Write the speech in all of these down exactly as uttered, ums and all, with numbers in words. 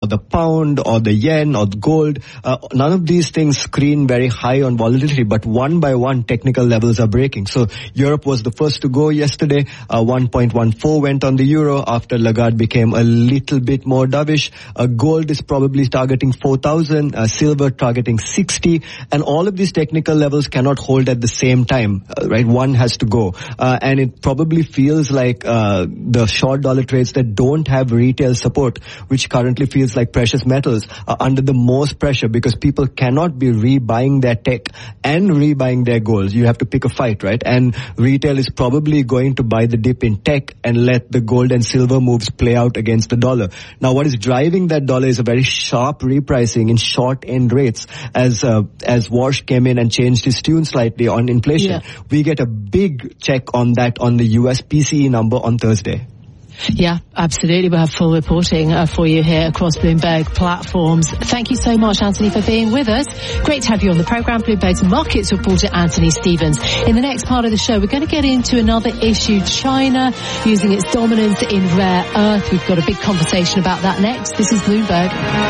the pound or the yen or the gold. Uh, none of these things screen very high on volatility, but one by one technical levels are breaking. So Europe was the first to go yesterday. Uh, one point one four went on the euro after Lagarde became a little bit more dovish. Uh, gold is probably targeting four thousand, uh, silver targeting sixty, and all of these technical levels cannot hold at the same time, uh, right? One has to go. Uh, and it probably feels like uh, the short dollar trades that don't have retail support, which currently feels like precious metals, are under the most pressure because people cannot be rebuying their tech and rebuying their gold. You have to pick a fight, right? And retail is probably going to buy the dip in tech and let the gold and silver moves play out against the dollar. Now, what is driving that dollar is a very sharp repricing in short end rates. As uh, as Warsh came in and changed his tune slightly on inflation, yeah. we get a big check on that on the U S P C E number on Thursday. Yeah, absolutely. We'll have full reporting uh, for you here across Bloomberg platforms. Thank you so much, Anthony, for being with us. Great to have you on the programme. Bloomberg's markets reporter, Anthony Stevens. In the next part of the show, we're going to get into another issue, China using its dominance in rare earth. We've got a big conversation about that next. This is Bloomberg.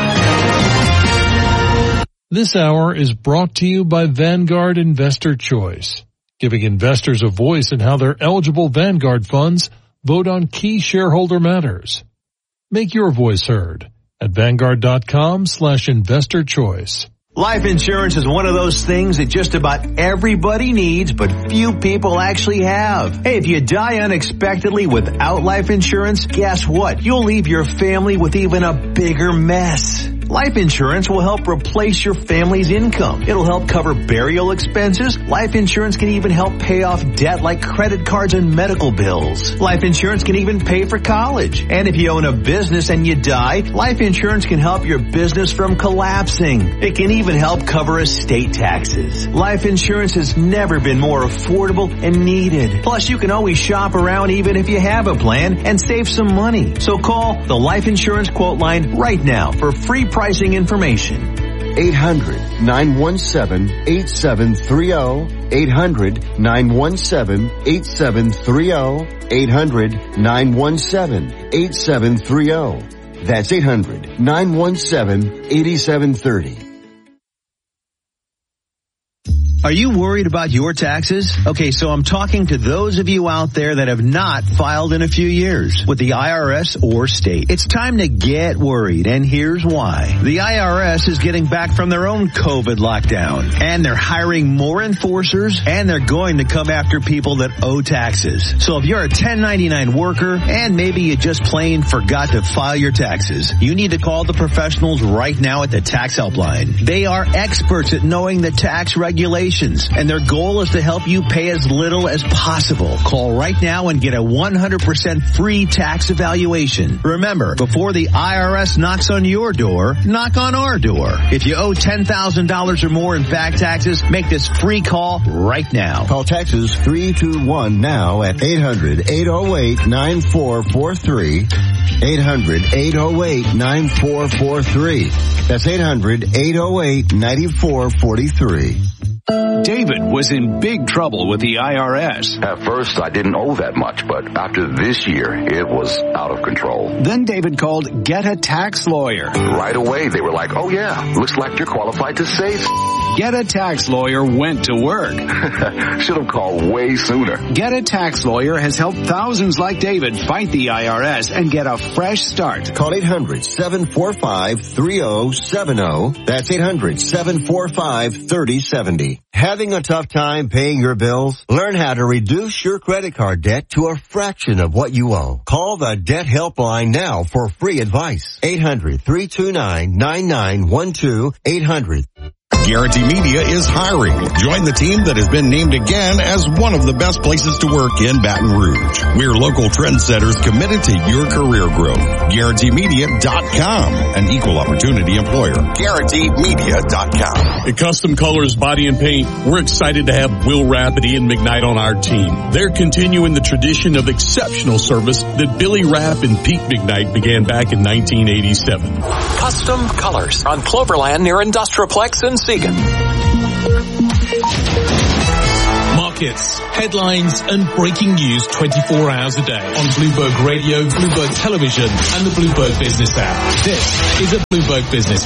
This hour is brought to you by Vanguard Investor Choice, giving investors a voice in how their eligible Vanguard funds vote on key shareholder matters. Make your voice heard at Vanguard.com slash investor choice. Life insurance is one of those things that just about everybody needs, but few people actually have. Hey, if you die unexpectedly without life insurance, guess what? You'll leave your family with even a bigger mess. Life insurance will help replace your family's income. It'll help cover burial expenses. Life insurance can even help pay off debt like credit cards and medical bills. Life insurance can even pay for college. And if you own a business and you die, life insurance can help your business from collapsing. It can even help cover estate taxes. Life insurance has never been more affordable and needed. Plus, you can always shop around even if you have a plan and save some money. So call the Life Insurance Quote Line right now for free pricing information. eight hundred, nine one seven, eight seven three zero. eight hundred, nine one seven, eight seven three zero. eight hundred, nine one seven, eight seven three zero. That's eight hundred, nine one seven, eight seven three zero. Are you worried about your taxes? Okay, so I'm talking to those of you out there that have not filed in a few years with the I R S or state. It's time to get worried, and here's why. The I R S is getting back from their own COVID lockdown, and they're hiring more enforcers, and they're going to come after people that owe taxes. So if you're a ten ninety-nine worker, and maybe you just plain forgot to file your taxes, you need to call the professionals right now at the Tax Helpline. They are experts at knowing the tax regulations, and their goal is to help you pay as little as possible. Call right now and get a one hundred percent free tax evaluation. Remember, before the I R S knocks on your door, knock on our door. If you owe ten thousand dollars or more in back taxes, make this free call right now. Call Taxes three two one now at eight hundred, eight oh eight, nine four four three. eight hundred, eight oh eight, nine four four three. That's eight hundred, eight oh eight, nine four four three. David was in big trouble with the I R S. At first, I didn't owe that much, but after this year, it was out of control. Then David called Get a Tax Lawyer. Right away, they were like, oh yeah, looks like you're qualified to save. Get a Tax Lawyer went to work. Should have called way sooner. Get a Tax Lawyer has helped thousands like David fight the I R S and get a fresh start. Call eight hundred, seven four five, three oh seven oh. That's eight hundred, seven four five, three oh seven oh. Having a tough time paying your bills? Learn how to reduce your credit card debt to a fraction of what you owe. Call the Debt Helpline now for free advice. eight hundred, three two nine, nine nine one two. eight hundred. Guarantee Media is hiring. Join the team that has been named again as one of the best places to work in Baton Rouge. We're local trendsetters committed to your career growth. Guarantee Media dot com, an equal opportunity employer. Guarantee Media dot com. At Custom Colors Body and Paint, we're excited to have Will Rapp and Ian McKnight on our team. They're continuing the tradition of exceptional service that Billy Rapp and Pete McKnight began back in nineteen eighty-seven. Custom Colors on Cloverland near Industrialplex in Seagan. Mark markets, headlines and breaking news twenty-four hours a day on Bloomberg Radio, Bloomberg Television and the Bloomberg Business app. This is a Bloomberg Business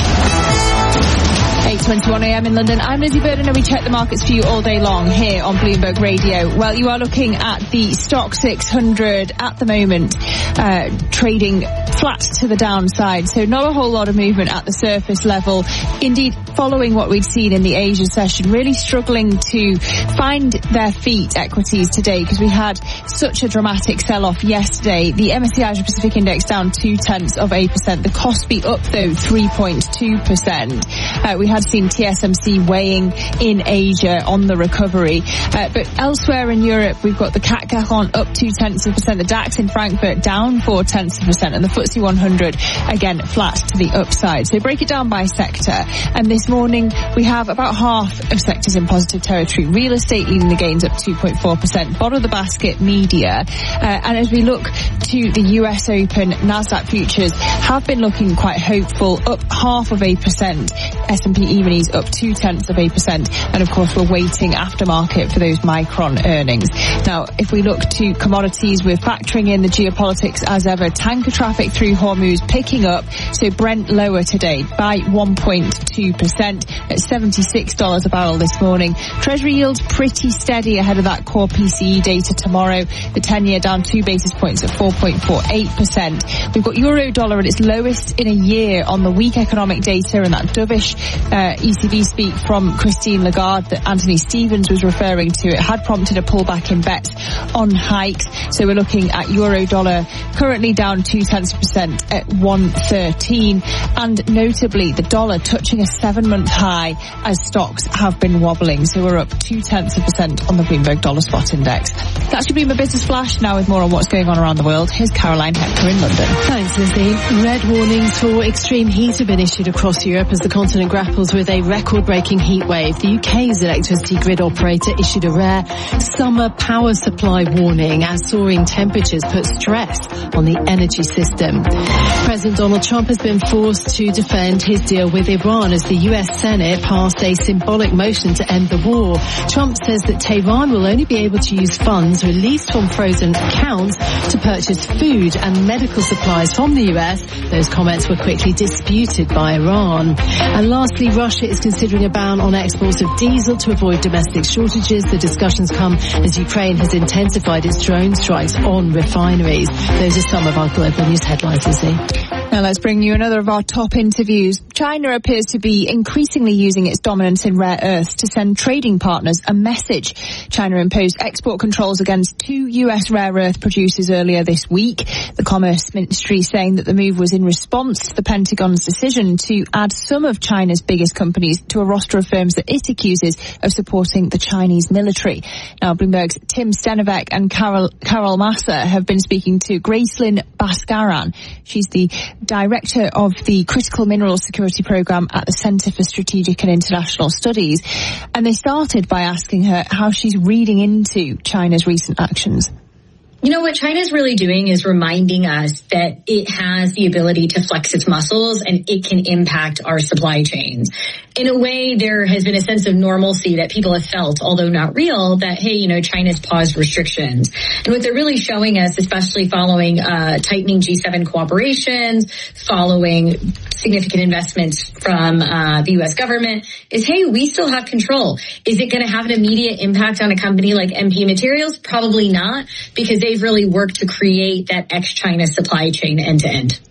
Flash. eight twenty-one a m in London. I'm Lizzie Burden and we check the markets for you all day long here on Bloomberg Radio. Well, you are looking at the Stock six hundred at the moment, uh, trading flat to the downside. So not a whole lot of movement at the surface level. Indeed, following what we'd seen in the Asia session, really struggling to find their feet, equities today, because we had such a dramatic sell-off yesterday. The M S C I Asia Pacific Index down two tenths of a percent. The Kospi up though three point two percent. Uh, we had seen T S M C weighing in Asia on the recovery. Uh, but elsewhere in Europe, we've got the C A C Caron up two tenths of a percent. The DAX in Frankfurt down four tenths of a percent. And the F T S E one hundred, again, flat to the upside. So break it down by sector. And this morning, we have about half of sectors in positive territory. Real estate leading the gains up two point four percent. Bottom of the basket, media. Uh, and as we look to the U S Open, Nasdaq futures have been looking quite hopeful, up half of a percent. S and P E-minis up two tenths of a percent. And of course, we're waiting aftermarket for those Micron earnings. Now, if we look to commodities, we're factoring in the geopolitics as ever. Tanker traffic through Hormuz picking up. So Brent lower today by one point two percent at seventy-six dollars a barrel this morning. Treasury yields pretty steady ahead of that core P C E data tomorrow. The ten-year down two basis points at four point four eight percent. We've got euro dollar at its lowest in a year on the weak economic data and that dovish uh, E C B speak from Christine Lagarde that Anthony Stevens was referring to. It had prompted a pullback in bets on hikes. So we're looking at euro dollar currently down two tenths of a percent at one thirteen. And notably, the dollar touching a seven-month high as stocks have been wobbling. So we're up two tenths of a percent on the Bloomberg Dollar Spot Index. That's your Bloomberg Business Flash. Now with more on what's going on around the world, here's Caroline Hepker in London. Thanks, Lizzie. Red warnings for extreme heat have been issued across Europe as the continent grapples with a record-breaking heat wave. The U K's electricity grid operator issued a rare summer power supply warning as soaring temperatures put stress on the energy system. President Donald Trump has been forced to defend his deal with Iran as the U S Senate passed a symbolic motion to end the war. Trump says that Tehran will only be able to use funds released from frozen accounts to purchase food and medical supplies from the U S. Those comments were quickly disputed by Iran. And lastly, Russia is considering a ban on exports of diesel to avoid domestic shortages. The discussions come as Ukraine has intensified its drone strikes on refineries. Those are some of our global news headlines, Lizzie. Now let's bring you another of our top interviews. China appears to be increasingly using its dominance in rare earths to send trading partners a message. China imposed export controls against two U S rare earth producers earlier this week. The Commerce Ministry saying that the move was in response to the Pentagon's decision to add some of China's biggest companies to a roster of firms that it accuses of supporting the Chinese military. Now, Bloomberg's Tim Stenovec and Carol, Carol Massa have been speaking to Gracelyn Bhaskaran. She's the Director of the Critical Minerals Security Program at the Center for Strategic and International Studies. And they started by asking her how she's reading into China's recent actions. You know, what China's really doing is reminding us that it has the ability to flex its muscles and it can impact our supply chains. In a way, there has been a sense of normalcy that people have felt, although not real, that, hey, you know, China's paused restrictions. And what they're really showing us, especially following uh tightening G seven cooperations, following significant investments from uh the U S government, is, hey, we still have control. Is it going to have an immediate impact on a company like M P Materials? Probably not, because they've really worked to create that ex-China supply chain end-to-end.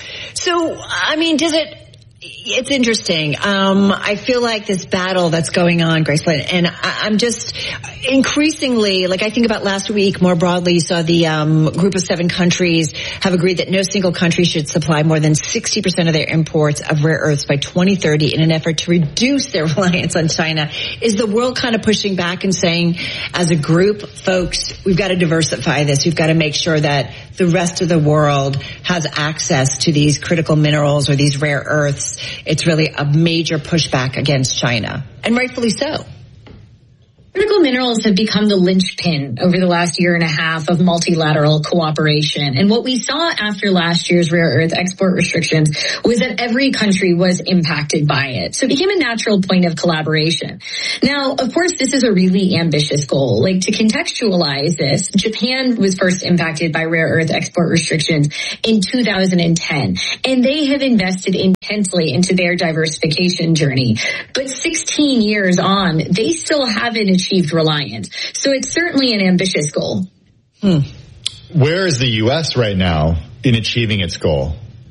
So, I mean, does it... It's interesting. Um, I feel like this battle that's going on, Gracelyn, and I, I'm just increasingly, like I think about last week more broadly, you saw the um, group of seven countries have agreed that no single country should supply more than sixty percent of their imports of rare earths by twenty thirty in an effort to reduce their reliance on China. Is the world kind of pushing back and saying, as a group, folks, we've got to diversify this. We've got to make sure that the rest of the world has access to these critical minerals or these rare earths? It's really a major pushback against China, and rightfully so. Critical minerals have become the linchpin over the last year and a half of multilateral cooperation. And what we saw after last year's rare earth export restrictions was that every country was impacted by it. So it became a natural point of collaboration. Now, of course, this is a really ambitious goal. Like, to contextualize this, Japan was first impacted by rare earth export restrictions in two thousand ten, and they have invested intensely into their diversification journey. But sixteen years on, they still haven't achieved reliance. So it's certainly an ambitious goal. Hmm. Where is the U S right now in achieving its goal?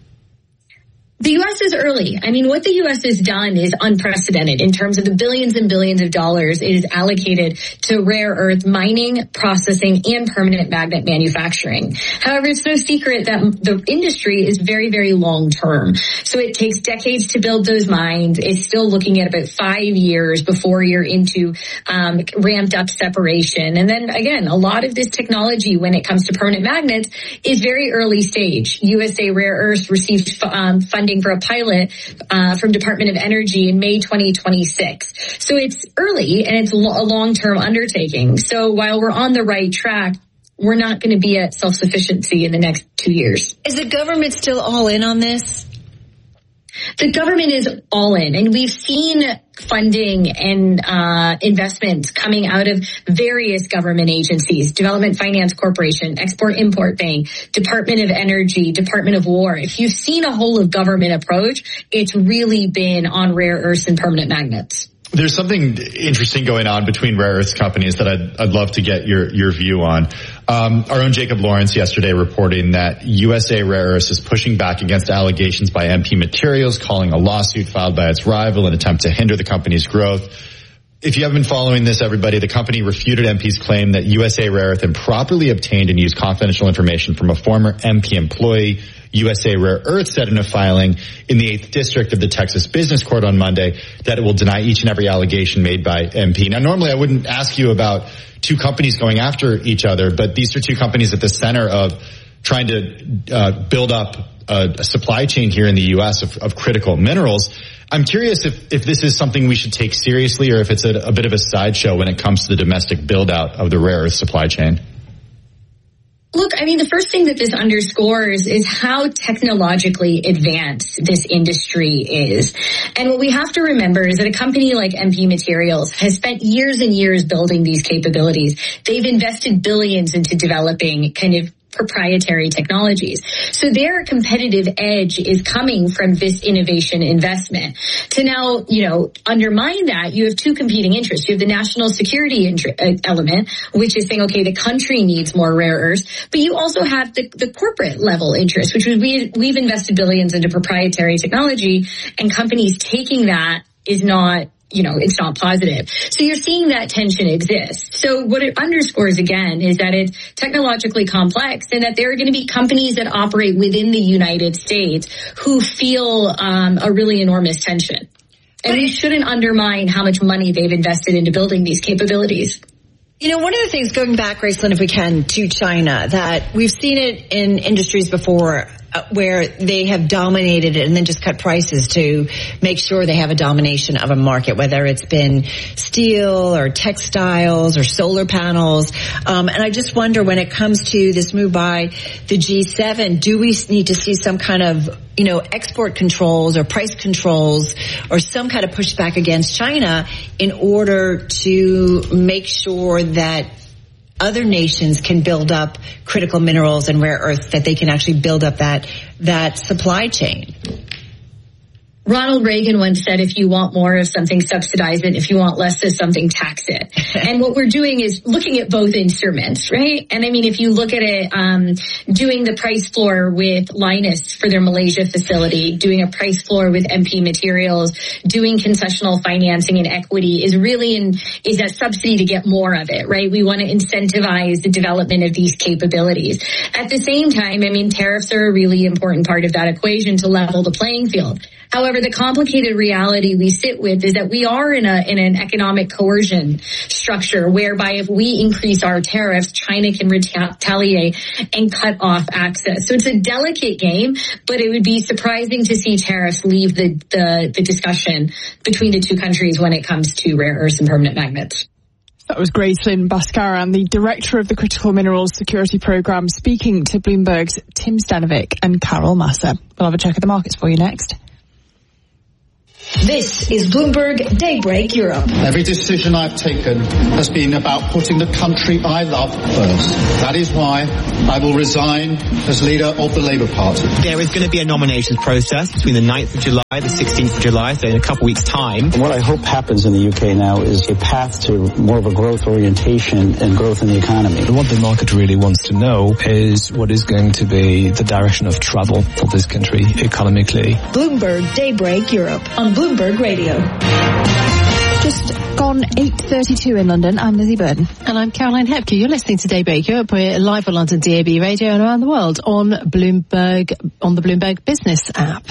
The U S is early. I mean, what the U S has done is unprecedented in terms of the billions and billions of dollars it is allocated to rare earth mining, processing, and permanent magnet manufacturing. However, it's no secret that the industry is very, very long term. So it takes decades to build those mines. It's still looking at about five years before you're into um, ramped up separation. And then again, a lot of this technology when it comes to permanent magnets is very early stage. U S A Rare Earth received um, funding for a pilot uh, from Department of Energy in May twenty twenty-six. So it's early and it's a long-term undertaking. So while we're on the right track, we're not going to be at self-sufficiency in the next two years. Is the government still all in on this? The government is all in, and we've seen funding and uh investments coming out of various government agencies, Development Finance Corporation, Export-Import Bank, Department of Energy, Department of War. If you've seen a whole of government approach, it's really been on rare earths and permanent magnets. There's something interesting going on between rare earths companies that I'd, I'd love to get your, your view on. Um, our own Jacob Lawrence yesterday reporting that U S A Rare Earths is pushing back against allegations by M P Materials, calling a lawsuit filed by its rival an attempt to hinder the company's growth. If you haven't been following this, everybody, the company refuted M P's claim that U S A Rare Earth improperly obtained and used confidential information from a former M P employee. U S A Rare Earth said in a filing in the eighth District of the Texas Business Court on Monday that it will deny each and every allegation made by M P. Now, normally I wouldn't ask you about two companies going after each other, but these are two companies at the center of trying to uh, build up a, a supply chain here in the U S of, of critical minerals. I'm curious if, if this is something we should take seriously or if it's a, a bit of a sideshow when it comes to the domestic build-out of the rare earth supply chain. Look, I mean, the first thing that this underscores is how technologically advanced this industry is. And what we have to remember is that a company like M P Materials has spent years and years building these capabilities. They've invested billions into developing kind of proprietary technologies. So their competitive edge is coming from this innovation investment. To now, you know, undermine that, you have two competing interests. You have the national security int- uh, element, which is saying, okay, the country needs more rare earths, but you also have the, the corporate level interest, which is we, we've invested billions into proprietary technology, and companies taking that is not, you know, it's not positive. So you're seeing that tension exist. So what it underscores again is that it's technologically complex and that there are going to be companies that operate within the United States who feel um, a really enormous tension. And we shouldn't undermine how much money they've invested into building these capabilities. You know, one of the things, going back, Gracelyn, if we can, to China, that we've seen it in industries before uh, where they have dominated it and then just cut prices to make sure they have a domination of a market, whether it's been steel or textiles or solar panels. Um, and I just wonder, when it comes to this move by the G seven, do we need to see some kind of, you know, export controls or price controls or some kind of pushback against China in order to make sure that other nations can build up critical minerals and rare earths, that they can actually build up that that supply chain? Ronald Reagan once said, if you want more of something, subsidize it. If you want less of something, tax it. And what we're doing is looking at both instruments, right? And I mean, if you look at it, um, doing the price floor with Lynas for their Malaysia facility, doing a price floor with M P Materials, doing concessional financing and equity is really in, is a subsidy to get more of it, right? We want to incentivize the development of these capabilities. At the same time, I mean, tariffs are a really important part of that equation to level the playing field. However, the complicated reality we sit with is that we are in a in an economic coercion structure whereby if we increase our tariffs, China can retaliate and cut off access. So it's a delicate game, but it would be surprising to see tariffs leave the, the, the discussion between the two countries when it comes to rare earths and permanent magnets. That was Gracelyn Bhaskaran, the Director of the Critical Minerals Security Programme, speaking to Bloomberg's Tim Stanovic and Carol Massa. We'll have a check of the markets for you next. This is Bloomberg Daybreak Europe. Every decision I've taken has been about putting the country I love first. That is why I will resign as leader of the Labour Party. There is going to be a nominations process between the ninth of July, the sixteenth of July, so in a couple of weeks' time. And what I hope happens in the U K now is a path to more of a growth orientation and growth in the economy. What the market really wants to know is what is going to be the direction of travel for this country economically. Bloomberg Daybreak Europe on Bloomberg Radio. Just gone eight thirty-two in London. I'm Lizzie Burden. And I'm Caroline Hepke. You're listening to Daybreak Europe. We're live on London D A B Radio and around the world on Bloomberg, on the Bloomberg Business app.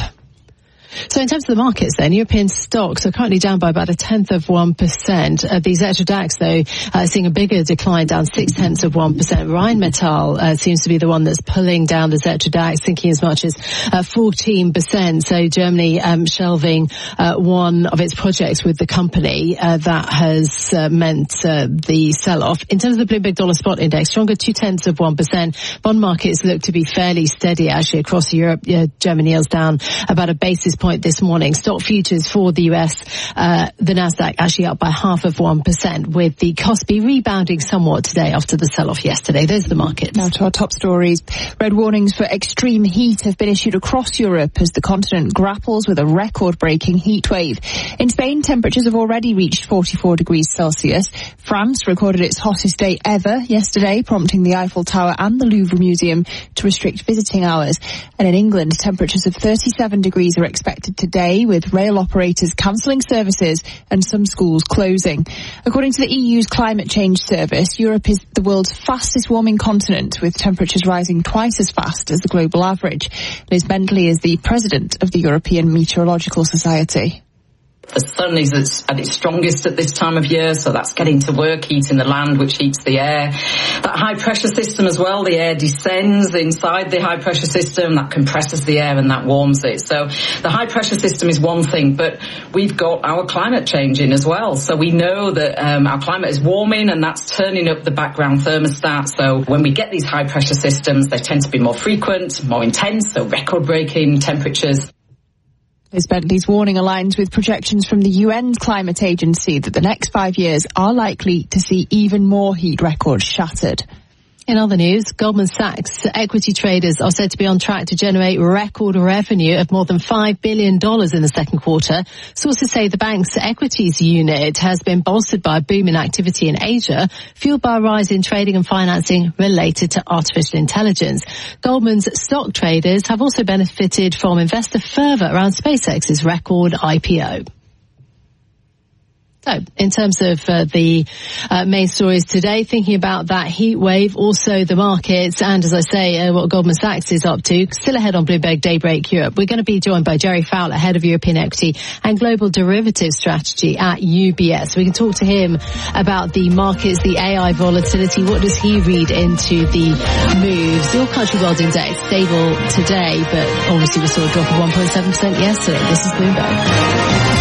So in terms of the markets then, European stocks are currently down by about a tenth of one percent. Uh, the Xetra DAX, though, uh, seeing a bigger decline, down six tenths of one percent. Rheinmetall uh, seems to be the one that's pulling down the Xetra DAX, thinking as much as uh, fourteen percent. So Germany um, shelving uh, one of its projects with the company. Uh, that has uh, meant uh, the sell-off. In terms of the Bloomberg Dollar Spot Index, stronger two tenths of one percent. Bond markets look to be fairly steady, actually, across Europe. Uh, Germany yields down about a basis point this morning. Stock futures for the U S, uh, the Nasdaq actually up by half of one percent, with the Kospi rebounding somewhat today after the sell-off yesterday. Those are the markets. Now to our top stories. Red warnings for extreme heat have been issued across Europe as the continent grapples with a record-breaking heat wave. In Spain, temperatures have already reached forty-four degrees Celsius. France recorded its hottest day ever yesterday, prompting the Eiffel Tower and the Louvre Museum to restrict visiting hours. And in England, temperatures of thirty-seven degrees are expected today, with rail operators cancelling services and some schools closing. According to the E U's Climate Change Service, Europe is the world's fastest warming continent, with temperatures rising twice as fast as the global average. Liz Bentley is the president of the European Meteorological Society. The sun is at its strongest at this time of year, so that's getting to work, heating the land, which heats the air. That high pressure system as well, the air descends inside the high pressure system, that compresses the air and that warms it. So the high pressure system is one thing, but we've got our climate changing as well. So we know that um, our climate is warming, and that's turning up the background thermostat. So when we get these high pressure systems, they tend to be more frequent, more intense, so record breaking temperatures. Liz Bentley's warning aligns with projections from the U N's climate agency that the next five years are likely to see even more heat records shattered. In other news, Goldman Sachs equity traders are said to be on track to generate record revenue of more than five billion dollars in the second quarter. Sources say the bank's equities unit has been bolstered by a boom in activity in Asia, fueled by a rise in trading and financing related to artificial intelligence. Goldman's stock traders have also benefited from investor fervour around SpaceX's record I P O. So, in terms of uh, the uh, main stories today, thinking about that heat wave, also the markets, and as I say, uh, what Goldman Sachs is up to. Still ahead on Bloomberg Daybreak Europe. We're going to be joined by Jerry Fowler, head of European Equity and Global Derivatives Strategy at U B S. We can talk to him about the markets, the A I volatility. What does he read into the moves? The All Country World Index stable today, but obviously we saw a drop of one point seven percent yesterday. This is Bloomberg.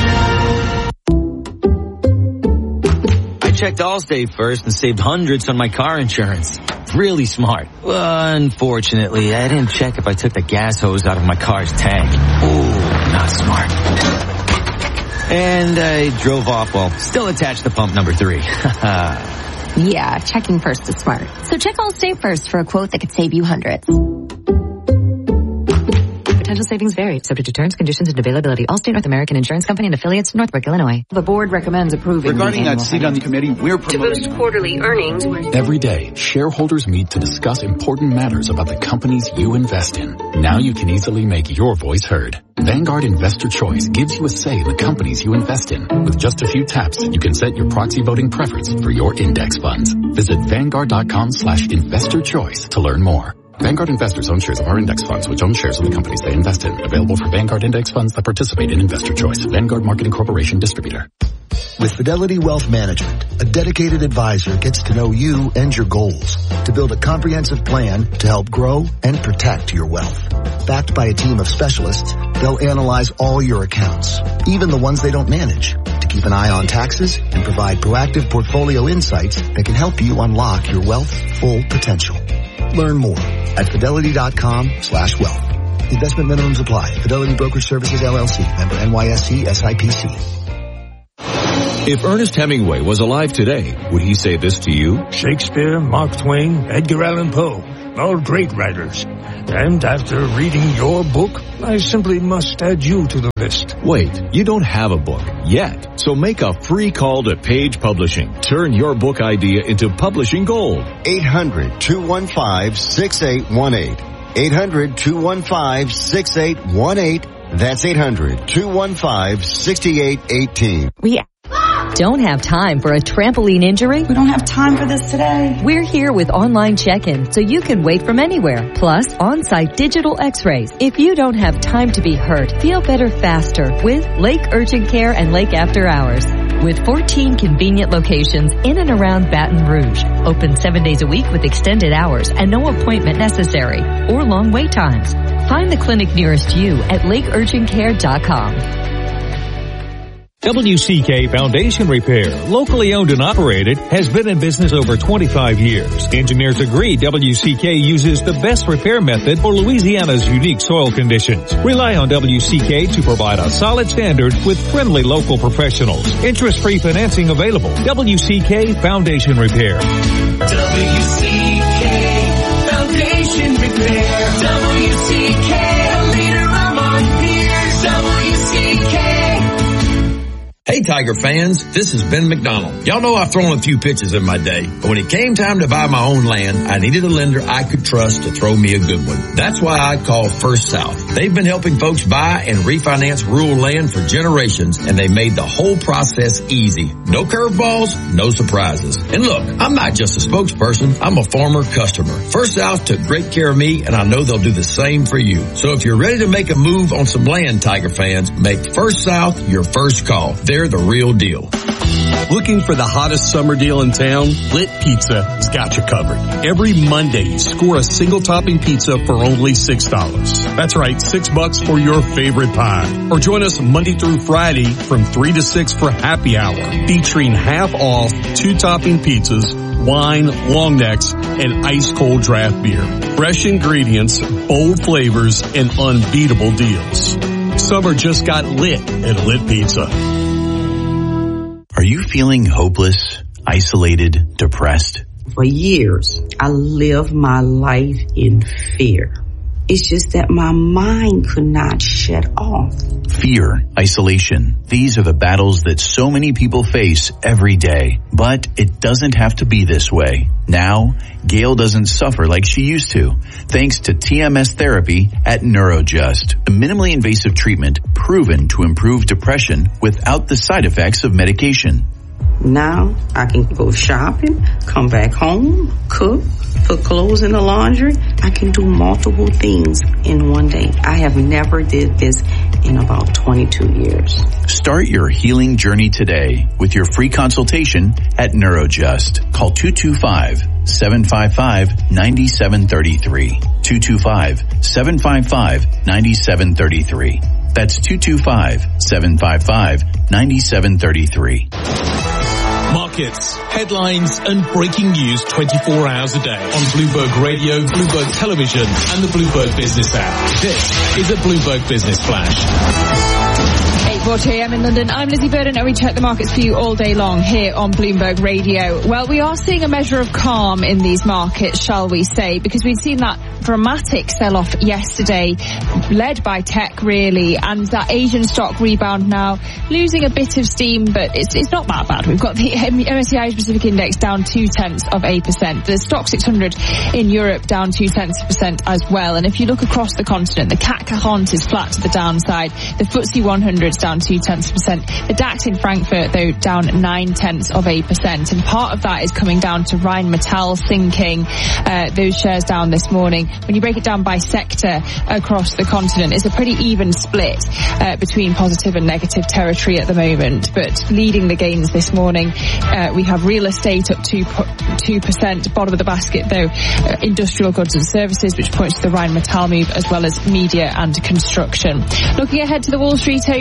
Checked Allstate first and saved hundreds on my car insurance. Really smart. Well, unfortunately, I didn't check if I took the gas hose out of my car's tank. Ooh, not smart. And I drove off while still attached to pump number three. Yeah, checking first is smart. So check Allstate first for a quote that could save you hundreds. Potential savings vary, subject to terms, conditions, and availability. Allstate North American Insurance Company and affiliates, Northbrook, Illinois. The board recommends approving regarding that seat on the committee. We're promoting to boost quarterly earnings. Every day, shareholders meet to discuss important matters about the companies you invest in. Now you can easily make your voice heard. Vanguard Investor Choice gives you a say in the companies you invest in. With just a few taps, you can set your proxy voting preference for your index funds. Visit Vanguard.com slash investor choice to learn more. Vanguard investors own shares of our index funds, which own shares of the companies they invest in. Available for Vanguard index funds that participate in Investor Choice. Vanguard Marketing Corporation Distributor. With Fidelity Wealth Management, a dedicated advisor gets to know you and your goals to build a comprehensive plan to help grow and protect your wealth. Backed by a team of specialists, they'll analyze all your accounts, even the ones they don't manage, to keep an eye on taxes, and provide proactive portfolio insights that can help you unlock your wealth's full potential. Learn more at fidelity.com slash wealth. Investment minimums apply. Fidelity Brokerage Services, L L C. Member N Y S E, S I P C. If Ernest Hemingway was alive today, would he say this to you? Shakespeare, Mark Twain, Edgar Allan Poe, all great writers. And after reading your book, I simply must add you to the list. Wait, you don't have a book yet. So make a free call to Page Publishing. Turn your book idea into publishing gold. eight hundred, two one five, six eight one eight. eight hundred, two one five, six eight one eight. That's eight hundred, two one five, six eight one eight. We don't have time for a trampoline injury? We don't have time for this today. We're here with online check-in so you can wait from anywhere. Plus, on-site digital x-rays. If you don't have time to be hurt, feel better faster with Lake Urgent Care and Lake After Hours. With fourteen convenient locations in and around Baton Rouge. Open seven days a week with extended hours and no appointment necessary or long wait times. Find the clinic nearest you at lake urgent care dot com. W C K Foundation Repair, locally owned and operated, has been in business over twenty-five years. Engineers agree W C K uses the best repair method for Louisiana's unique soil conditions. Rely on W C K to provide a solid standard with friendly local professionals. Interest-free financing available. W C K Foundation Repair. W C K Foundation Repair. W C K, a leader among peers. W C K. Hey Tiger fans, this is Ben McDonald. Y'all know I've thrown a few pitches in my day, but when it came time to buy my own land, I needed a lender I could trust to throw me a good one. That's why I called First South. They've been helping folks buy and refinance rural land for generations, and they made the whole process easy. No curveballs, no surprises. And look, I'm not just a spokesperson, I'm a former customer. First South took great care of me, and I know they'll do the same for you. So if you're ready to make a move on some land, Tiger fans, make First South your first call. They're the real deal. Looking for the hottest summer deal in town? Lit Pizza has got you covered. Every Monday, score a single topping pizza for only six dollars. That's right, six bucks for your favorite pie. Or join us Monday through Friday from three to six for happy hour, featuring half off two topping pizzas, wine, long necks, and ice cold draft beer. Fresh ingredients, bold flavors, and unbeatable deals. Summer just got lit at Lit Pizza. Are you feeling hopeless, isolated, depressed? For years, I lived my life in fear. It's just that my mind could not shut off. Fear, isolation. These are the battles that so many people face every day. But it doesn't have to be this way. Now, Gail doesn't suffer like she used to, thanks to T M S therapy at NeuroJust, a minimally invasive treatment proven to improve depression without the side effects of medication. Now I can go shopping, come back home, cook, put clothes in the laundry. I can do multiple things in one day. I have never did this in about twenty-two years. Start your healing journey today with your free consultation at NeuroJust. Call two two five, seven five five, nine seven three three. two two five, seven five five, nine seven three three. That's two two five, seven five five, nine seven three three. Markets, headlines and breaking news twenty-four hours a day on Bloomberg Radio, Bloomberg Television and the Bloomberg Business app. This is a Bloomberg Business Flash. eight forty a.m. in London. I'm Lizzie Burden and we check the markets for you all day long here on Bloomberg Radio. Well, we are seeing a measure of calm in these markets, shall we say, because we've seen that dramatic sell-off yesterday, led by tech really, and that Asian stock rebound now losing a bit of steam, but it's it's not that bad. We've got the M S C I Pacific Index down two tenths of a percent. The Stock six hundred in Europe down two tenths of a percent as well. And if you look across the continent, the C A C quarante is flat to the downside. The F T S E one hundred is down two tenths of a percent. The DAX in Frankfurt, though, down nine tenths of a percent. And part of that is coming down to Rheinmetall sinking. Uh, those shares down this morning. When you break it down by sector across the continent, it's a pretty even split uh, between positive and negative territory at the moment. But leading the gains this morning, uh, we have real estate up two percent. Bottom of the basket, though, uh, industrial goods and services, which points to the Rheinmetall move, as well as media and construction. Looking ahead to the Wall Street Open,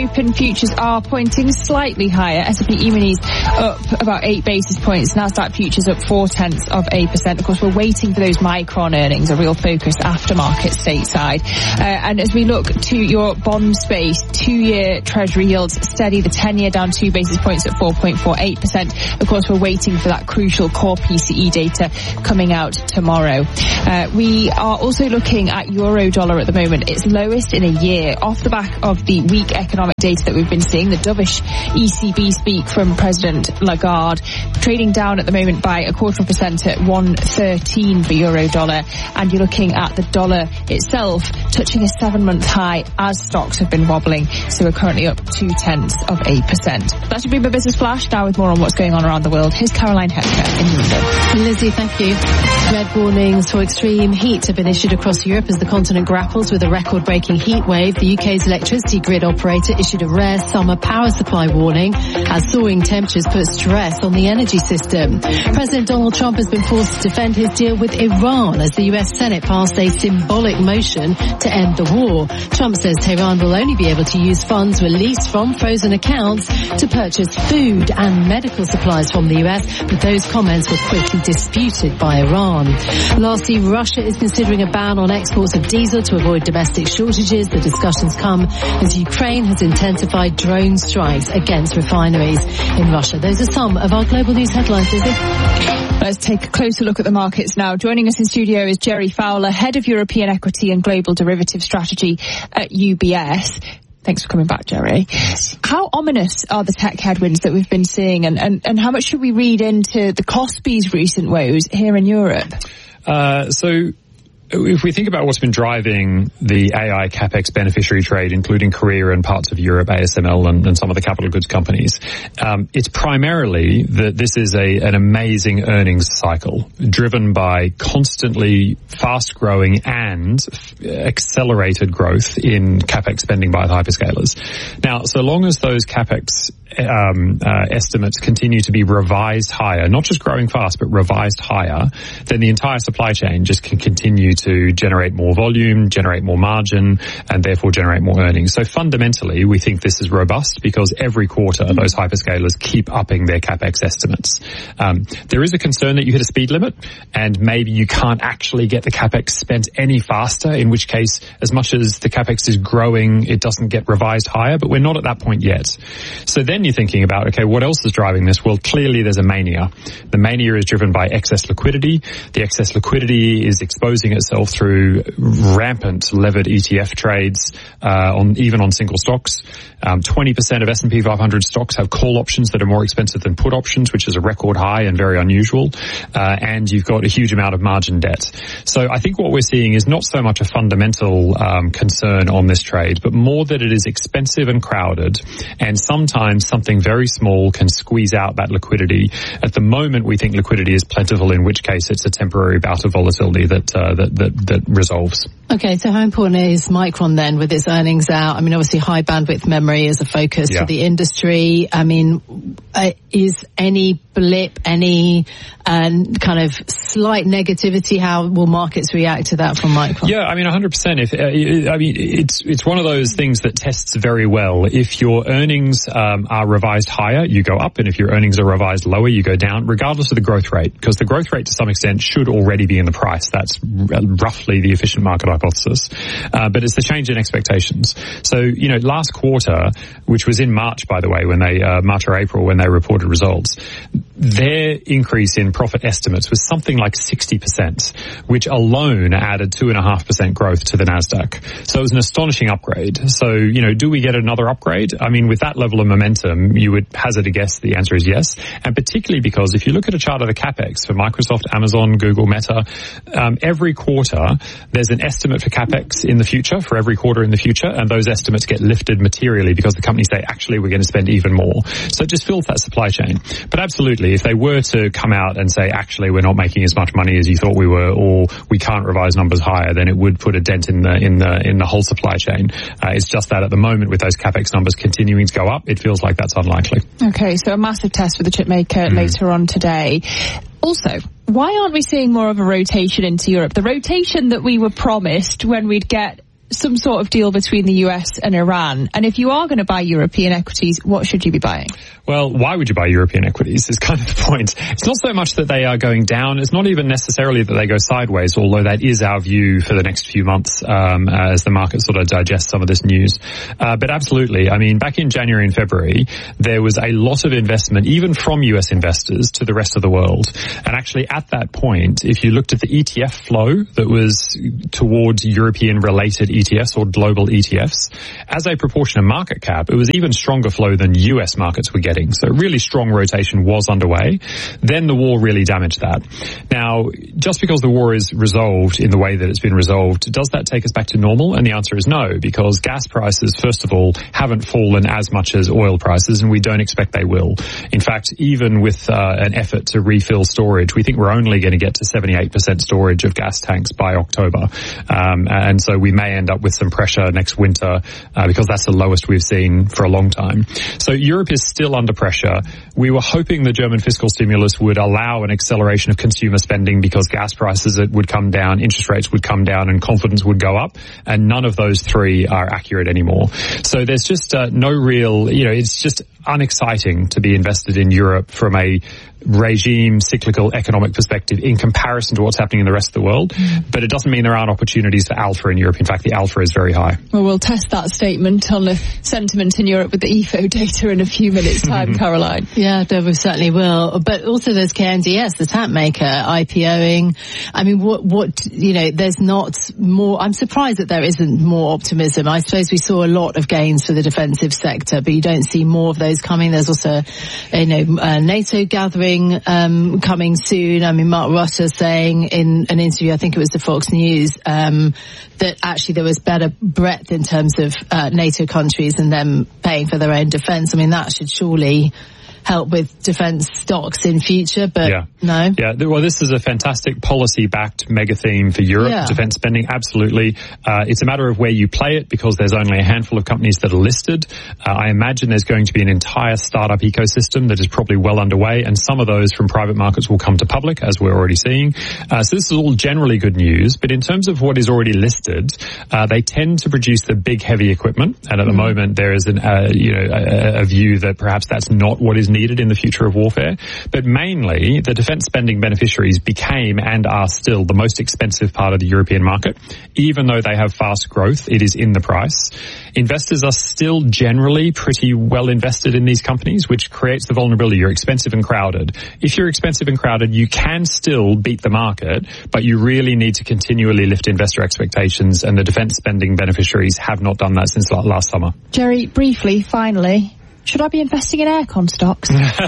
futures are pointing slightly higher. S and P E-minis up about eight basis points. Nasdaq futures up four tenths of a percent. Of course, we're waiting for those Micron earnings, a real focus aftermarket stateside. Uh, and as we look to your bond space, two-year Treasury yields steady. The ten-year down two basis points at four point four eight percent. Of course, we're waiting for that crucial core P C E data coming out tomorrow. Uh, we are also looking at euro dollar at the moment. It's lowest in a year off the back of the weak economic data that we've been seeing, the dovish E C B speak from President Lagarde, trading down at the moment by a quarter of a percent at one thirteen for euro dollar, and you're looking at the dollar itself touching a seven-month high as stocks have been wobbling, so we're currently up two tenths of a percent. That should be my business flash. Now with more on what's going on around the world, here's Caroline Hepker in London. Lizzie, thank you. Red warnings for extreme heat have been issued across Europe as the continent grapples with a record-breaking heat wave. The U K's electricity grid operator issued a rare summer power supply warning as soaring temperatures put stress on the energy system. President Donald Trump has been forced to defend his deal with Iran as the U S Senate passed a symbolic motion to end the war. Trump says Tehran will only be able to use funds released from frozen accounts to purchase food and medical supplies from the U S, but those comments were quickly disputed by Iran. Lastly, Russia is considering a ban on exports of diesel to avoid domestic shortages. The discussions come as Ukraine has intensified drone strikes against refineries in Russia. Those are some of our global news headlines, Lizzie. Let's take a closer look at the markets now. Joining us in studio is Jerry Fowler, Head of European Equity and Global Derivative Strategy at U B S. Thanks for coming back, Jerry. Yes. How ominous are the tech headwinds that we've been seeing, and, and, and how much should we read into the Kospi's recent woes here in Europe? Uh, so... If we think about what's been driving the A I CapEx beneficiary trade, including Korea and parts of Europe, A S M L and, and some of the capital goods companies, um, it's primarily that this is a, an amazing earnings cycle driven by constantly fast-growing and accelerated growth in CapEx spending by the hyperscalers. Now, so long as those CapEx um, uh, estimates continue to be revised higher, not just growing fast, but revised higher, then the entire supply chain just can continue to generate more volume, generate more margin, and therefore generate more earnings. So fundamentally, we think this is robust because every quarter those hyperscalers keep upping their CapEx estimates. Um, there is a concern that you hit a speed limit and maybe you can't actually get the CapEx spent any faster, in which case, as much as the CapEx is growing, it doesn't get revised higher, but we're not at that point yet. So then you're thinking about, okay, what else is driving this? Well, clearly there's a mania. The mania is driven by excess liquidity. The excess liquidity is exposing itself through rampant levered E T F trades, uh, on even on single stocks. Um, twenty percent of S and P five hundred stocks have call options that are more expensive than put options, which is a record high and very unusual. Uh, and you've got a huge amount of margin debt. So I think what we're seeing is not so much a fundamental um, concern on this trade, but more that it is expensive and crowded, and sometimes something very small can squeeze out that liquidity. At the moment, we think liquidity is plentiful, in which case it's a temporary bout of volatility that uh, that, that that resolves. Okay, so how important is Micron then with its earnings out? I mean, obviously high bandwidth memory is a focus yeah. for the industry. I mean, uh, is any blip, any uh, kind of slight negativity, how will markets react to that from Micron? Yeah, I mean, one hundred percent. If, uh, I mean, it's it's one of those things that tests very well. If your earnings um, are revised higher, you go up, and if your earnings are revised lower, you go down, regardless of the growth rate, because the growth rate to some extent should already be in the price. That's r- roughly the efficient market hypothesis. Uh, but it's the change in expectations. So, you know, last quarter, which was in March, by the way, when they, uh, March or April, when they reported results, their increase in profit estimates was something like sixty percent, which alone added two point five percent growth to the NASDAQ. So it was an astonishing upgrade. So, you know, do we get another upgrade? I mean, with that level of momentum, you would hazard a guess the answer is yes. And particularly because if you look at a chart of the CapEx for Microsoft, Amazon, Google, Meta, um, every quarter there's an estimate for CapEx in the future, for every quarter in the future, and those estimates get lifted materially because the companies say, actually, we're going to spend even more. So it just fills that supply chain. But absolutely, if they were to come out and say, actually, we're not making as much money as you thought we were, or we can't revise numbers higher, then it would put a dent in the in the in the whole supply chain. Uh, it's just that at the moment, with those CapEx numbers continuing to go up, it feels like that's unlikely. Okay, so a massive test for the chip maker mm. later on today. Also, why aren't we seeing more of a rotation into Europe? The rotation that we were promised when we'd get some sort of deal between the U S and Iran? And if you are going to buy European equities, what should you be buying? Well, why would you buy European equities is kind of the point. It's not so much that they are going down. It's not even necessarily that they go sideways, although that is our view for the next few months um, as the market sort of digests some of this news. Uh, but absolutely, I mean, back in January and February, there was a lot of investment, even from U S investors, to the rest of the world. And actually, at that point, if you looked at the E T F flow that was towards European-related E T Fs or global E T Fs, as a proportion of market cap, it was even stronger flow than U S markets were getting. So really strong rotation was underway. Then the war really damaged that. Now, just because the war is resolved in the way that it's been resolved, does that take us back to normal? And the answer is no, because gas prices, first of all, haven't fallen as much as oil prices, and we don't expect they will. In fact, even with uh, an effort to refill storage, we think we're only going to get to seventy-eight percent storage of gas tanks by October. Um, and so we may end up with some pressure next winter uh, because that's the lowest we've seen for a long time. So Europe is still under pressure. We were hoping the German fiscal stimulus would allow an acceleration of consumer spending because gas prices would come down, interest rates would come down, and confidence would go up. And none of those three are accurate anymore. So there's just uh, no real, you know, it's just unexciting to be invested in Europe from a regime, cyclical, economic perspective in comparison to what's happening in the rest of the world. Mm. But it doesn't mean there aren't opportunities for alpha in Europe. In fact, the alpha is very high. Well, we'll test that statement on the sentiment in Europe with the E F O data in a few minutes' time, Caroline. Yeah, we certainly will. But also there's K N D S, the tap maker, IPOing. I mean, what, what, you know, there's not more, I'm surprised that there isn't more optimism. I suppose we saw a lot of gains for the defensive sector, but you don't see more of those coming. There's also, you know, a NATO gathering Um, coming soon. I mean, Mark Rutte saying in an interview, I think it was to Fox News, um, that actually there was better breadth in terms of uh, NATO countries and them paying for their own defence. I mean, that should surely help with defence stocks in future, but yeah. no. Yeah, well, this is a fantastic policy-backed mega theme for Europe, yeah. defence spending, absolutely. Uh, it's a matter of where you play it because there's only a handful of companies that are listed. Uh, I imagine there's going to be an entire startup ecosystem that is probably well underway, and some of those from private markets will come to public, as we're already seeing. Uh, so this is all generally good news, but in terms of what is already listed, uh, they tend to produce the big, heavy equipment, and at mm. the moment there is an, uh, you know, a, a view that perhaps that's not what is needed in the future of warfare. But mainly, the defence spending beneficiaries became and are still the most expensive part of the European market. Even though they have fast growth, it is in the price. Investors are still generally pretty well invested in these companies, which creates the vulnerability. You're expensive and crowded. If you're expensive and crowded, you can still beat the market, but you really need to continually lift investor expectations, and the defence spending beneficiaries have not done that since last summer. Jerry, briefly, finally, should I be investing in aircon stocks?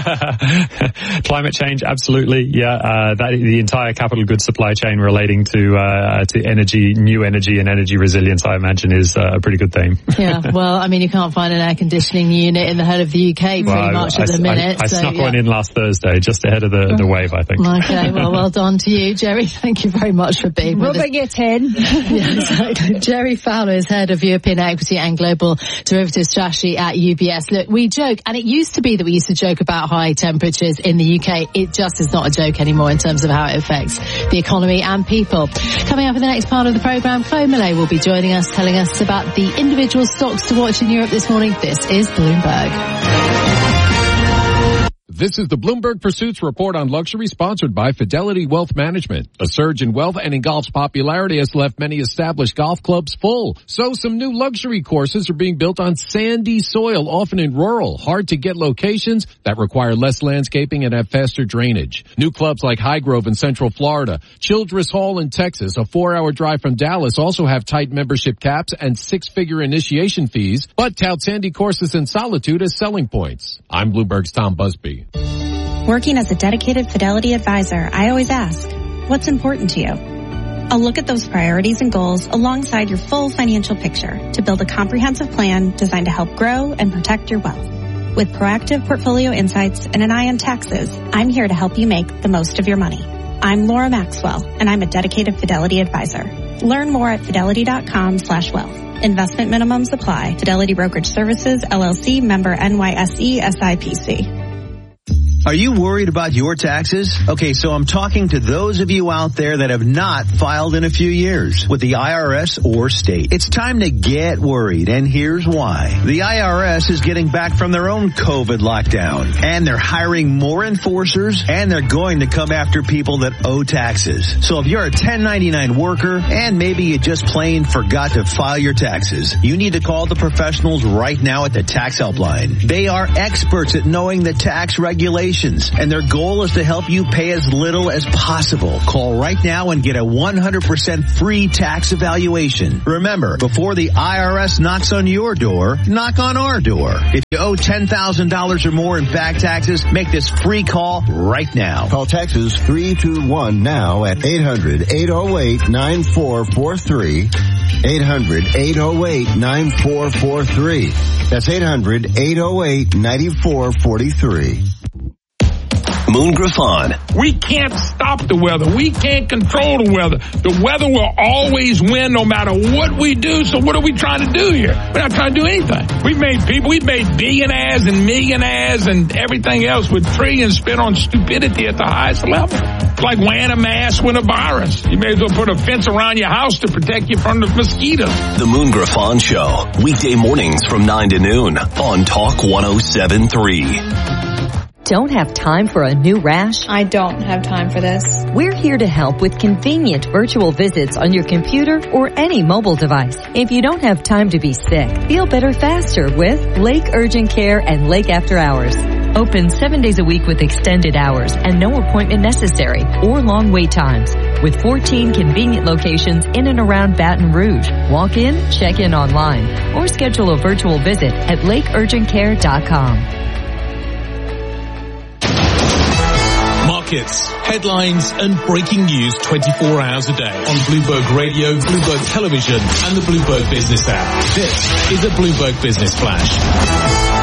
Climate change, absolutely. Yeah, uh, that the entire capital goods supply chain relating to uh, to energy, new energy, and energy resilience, I imagine, is uh, a pretty good theme. Yeah, well, I mean, you can't find an air conditioning unit in the whole of the U K pretty well, much I, at the I, minute. I, I so, snuck yeah. one in last Thursday, just ahead of the, the wave, I think. Okay, well, well done to you, Jerry. Thank you very much for being with us. Rubbing it in. Yeah, exactly. Jerry Fowler is head of European Equity and Global Derivative Strategy at U B S. Look, we joke, and it used to be that we used to joke about high temperatures in the U K. It just is not a joke anymore in terms of how it affects the economy and people. Coming up in the next part of the programme, Chloe Millay will be joining us, telling us about the individual stocks to watch in Europe this morning. This is Bloomberg. This is the Bloomberg Pursuits Report on Luxury, sponsored by Fidelity Wealth Management. A surge in wealth and in golf's popularity has left many established golf clubs full. So some new luxury courses are being built on sandy soil, often in rural, hard-to-get locations that require less landscaping and have faster drainage. New clubs like Highgrove in Central Florida, Childress Hall in Texas, a four-hour drive from Dallas, also have tight membership caps and six-figure initiation fees, but tout sandy courses in solitude as selling points. I'm Bloomberg's Tom Busby. Working as a dedicated Fidelity advisor, I always ask, what's important to you? I'll look at those priorities and goals alongside your full financial picture to build a comprehensive plan designed to help grow and protect your wealth. With proactive portfolio insights and an eye on taxes, I'm here to help you make the most of your money. I'm Laura Maxwell, and I'm a dedicated Fidelity advisor. Learn more at fidelity.com slash wealth. Investment minimums apply. Fidelity Brokerage Services, L L C, member N Y S E, S I P C. Are you worried about your taxes? Okay, so I'm talking to those of you out there that have not filed in a few years with the I R S or state. It's time to get worried, and here's why. The I R S is getting back from their own COVID lockdown, and they're hiring more enforcers, and they're going to come after people that owe taxes. So if you're a ten ninety-nine worker, and maybe you just plain forgot to file your taxes, you need to call the professionals right now at the Tax Helpline. They are experts at knowing the tax regulations, and their goal is to help you pay as little as possible. Call right now and get a one hundred percent free tax evaluation. Remember, before the I R S knocks on your door, knock on our door. If you owe ten thousand dollars or more in back taxes, make this free call right now. Call Texas three two one now at eight hundred, eight oh eight, nine four four three. eight hundred, eight oh eight, nine four four three. That's eight hundred, eight oh eight, nine four four three. Moon Griffon. We can't stop the weather. We can't control the weather. The weather will always win no matter what we do. So what are we trying to do here? We're not trying to do anything. We've made people, we've made billionaires and millionaires and everything else with trillions spent on stupidity at the highest level. It's like wearing a mask with a virus. You may as well put a fence around your house to protect you from the mosquitoes. The Moon Griffon Show. Weekday mornings from nine to noon on Talk one oh seven point three. Don't have time for a new rash? I don't have time for this. We're here to help with convenient virtual visits on your computer or any mobile device. If you don't have time to be sick, feel better faster with Lake Urgent Care and Lake After Hours. Open seven days a week with extended hours and no appointment necessary or long wait times. With fourteen convenient locations in and around Baton Rouge. Walk in, check in online, or schedule a virtual visit at lake urgent care dot com. Markets, headlines and breaking news twenty-four hours a day on Bloomberg Radio, Bloomberg Television and the Bloomberg Business app. This is a Bloomberg Business Flash.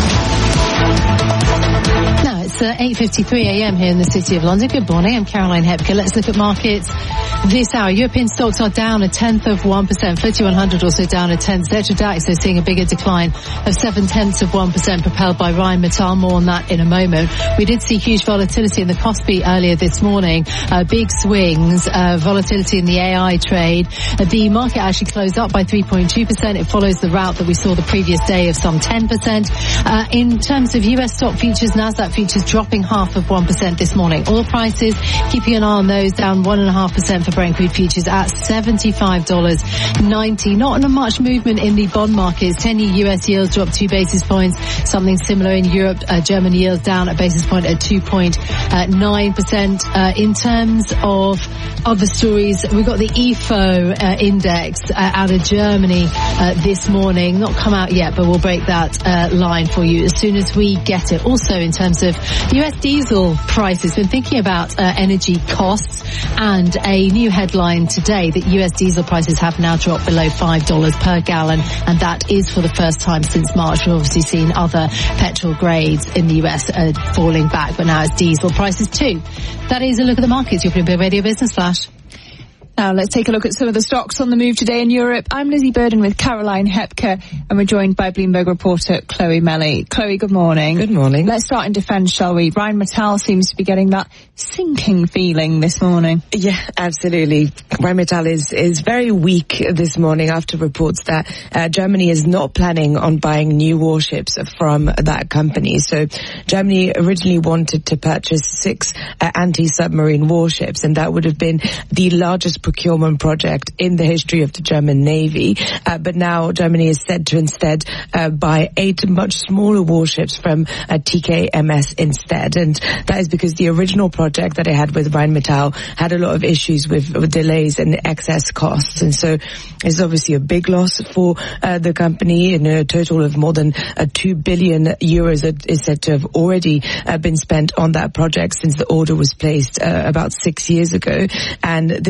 It's uh, eight fifty-three a.m. here in the City of London. Good morning. I'm Caroline Hepker. Let's look at markets this hour. European stocks are down a tenth of one percent. FTSE one hundred also down a tenth. Xetra DAX is seeing a bigger decline of seven tenths of one percent, propelled by Rheinmetall. More on that in a moment. We did see huge volatility in the Kospi earlier this morning. Uh, big swings, uh, volatility in the A I trade. Uh, the market actually closed up by three point two percent. It follows the route that we saw the previous day of some ten percent. Uh, in terms of U S stock futures, NASDAQ futures dropping half of one percent this morning. Oil prices, keeping an eye on those, down one point five percent for Brent crude futures at seventy-five dollars ninety. Not much movement in the bond markets. ten-year U S yields dropped two basis points. Something similar in Europe. Uh, German yields down a basis point at two point nine percent. Uh, in terms of other stories, we've got the I F O uh, index uh, out of Germany uh, this morning. Not come out yet, but we'll break that uh, line for you as soon as we get it. Also, in terms of U S diesel prices, been thinking about uh, energy costs, and a new headline today that U S diesel prices have now dropped below five dollars per gallon, and that is for the first time since March. We've obviously seen other petrol grades in the U S uh, falling back, but now it's diesel prices too. That is a look at the markets. Your Bloomberg Radio Business Flash. Now let's take a look at some of the stocks on the move today in Europe. I'm Lizzie Burden with Caroline Hepker, and we're joined by Bloomberg reporter Chloe Melly. Chloe, good morning. Good morning. Let's start in defence, shall we? Rheinmetall seems to be getting that sinking feeling this morning. Yeah, absolutely. Rheinmetall is, is very weak this morning after reports that uh, Germany is not planning on buying new warships from that company. So Germany originally wanted to purchase six uh, anti-submarine warships, and that would have been the largest procurement project in the history of the German Navy. Uh, but now Germany is said to instead uh, buy eight much smaller warships from uh, T K M S instead. And that is because the original project that it had with Rheinmetall had a lot of issues with, with delays and excess costs. And so it's obviously a big loss for uh, the company. And a total of more than uh, two billion euros that is said to have already uh, been spent on that project since the order was placed uh, about six years ago. And this comes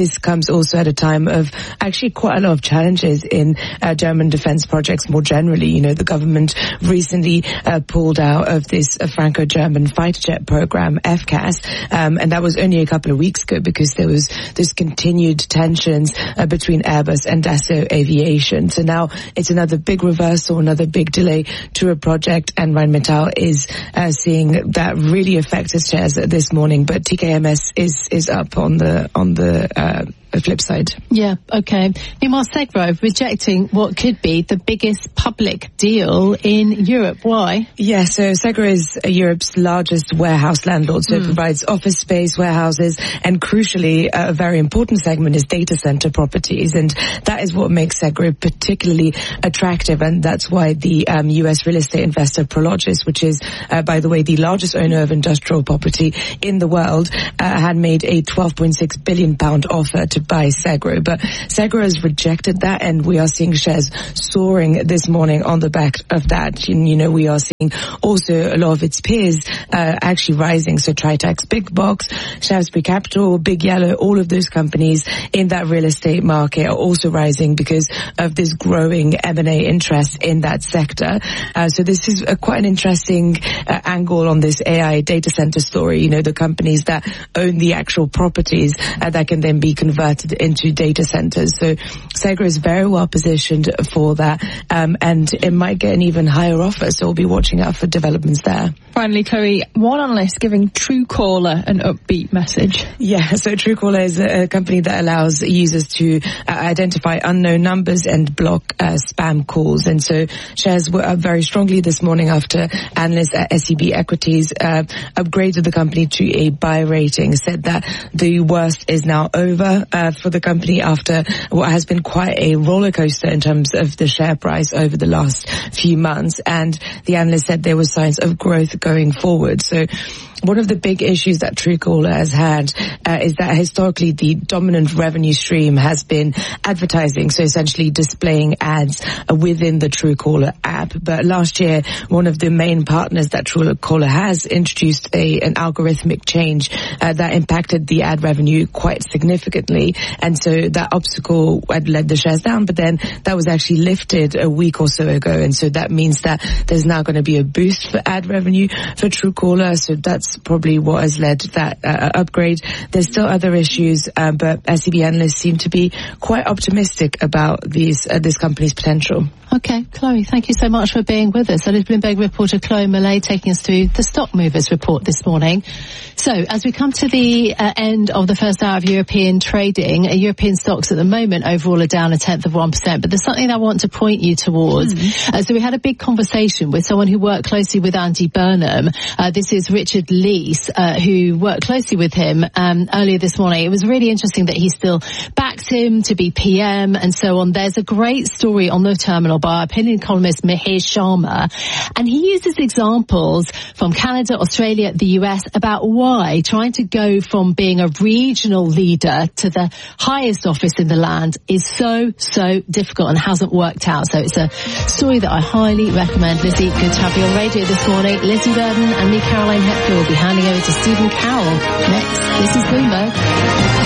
comes also at a time of actually quite a lot of challenges in uh, German defense projects more generally. You know, the government recently uh, pulled out of this uh, Franco-German fighter jet program, F CAS, um, and that was only a couple of weeks ago because there was this continued tensions uh, between Airbus and Dassault Aviation. So now it's another big reversal, another big delay to a project, and Rheinmetall is uh, seeing that really affect its shares this morning. But T K M S is is up on the on the uh, flip side. Yeah, okay. Meanwhile, Segro rejecting what could be the biggest public deal in Europe. Why? Yeah, so Segro is Europe's largest warehouse landlord, so mm. it provides office space, warehouses, and crucially, a very important segment is data center properties, and that is what makes Segro particularly attractive, and that's why the um, U S real estate investor Prologis, which is, uh, by the way, the largest owner of industrial property in the world, uh, had made a twelve point six billion pound offer to by Segro, but Segro has rejected that, and we are seeing shares soaring this morning on the back of that. And, you know, we are seeing also a lot of its peers uh, actually rising. So Tritax, Big Box, Shaftesbury Capital, Big Yellow, all of those companies in that real estate market are also rising because of this growing M and A interest in that sector. Uh, so this is a, quite an interesting uh, angle on this A I data center story. You know, the companies that own the actual properties uh, that can then be converted into data centers. So Segro is very well positioned for that, um, and it might get an even higher offer, so we'll be watching out for developments there. Finally, Chloe, one analyst giving Truecaller an upbeat message. Yeah, so Truecaller is a company that allows users to uh, identify unknown numbers and block uh, spam calls, and so shares were up very strongly this morning after analysts at S E B Equities uh, upgraded the company to a buy rating, said that the worst is now over uh, for the company after what has been quite a roller coaster in terms of the share price over the last few months. And the analyst said there were signs of growth going forward. So one of the big issues that Truecaller has had uh, is that historically the dominant revenue stream has been advertising, so essentially displaying ads uh, within the Truecaller app. But last year, one of the main partners that Truecaller has introduced a, an algorithmic change uh, that impacted the ad revenue quite significantly, and so that obstacle had led the shares down, but then that was actually lifted a week or so ago, and so that means that there's now going to be a boost for ad revenue for Truecaller, so that's probably what has led that uh, upgrade. There's still other issues, uh, but S E B analysts seem to be quite optimistic about these uh, this company's potential. Okay, Chloe, thank you so much for being with us. That is Bloomberg reporter Chloe Millay taking us through the stock movers report this morning. So, as we come to the uh, end of the first hour of European trading, uh, European stocks at the moment overall are down a tenth of one percent, but there's something I want to point you towards. Mm. Uh, so we had a big conversation with someone who worked closely with Andy Burnham. Uh, this is Richard Leese, uh, who worked closely with him um, earlier this morning. It was really interesting that he still backs him to be P M and so on. There's a great story on the terminal by opinion columnist Mahesh Sharma, and he uses examples from Canada, Australia, the U S about why trying to go from being a regional leader to the highest office in the land is so, so difficult and hasn't worked out. So it's a story that I highly recommend. Lizzie, good to have you on radio this morning. Lizzie Burden and me, Caroline Hepker, will be handing over to Stephen Carroll next. This is Bloomberg.